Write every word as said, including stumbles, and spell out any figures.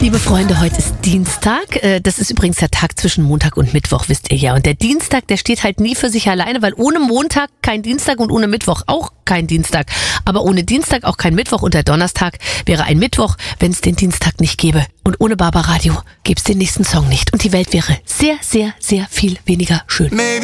Liebe Freunde, heute ist Dienstag. Das ist übrigens der Tag zwischen Montag und Mittwoch, wisst ihr ja. Und der Dienstag, der steht halt nie für sich alleine, weil ohne Montag kein Dienstag und ohne Mittwoch auch kein Dienstag. Aber ohne Dienstag auch kein Mittwoch und der Donnerstag wäre ein Mittwoch, wenn es den Dienstag nicht gäbe. Und ohne Barbaradio gäbe es den nächsten Song nicht. Und die Welt wäre sehr, sehr, sehr viel weniger schön.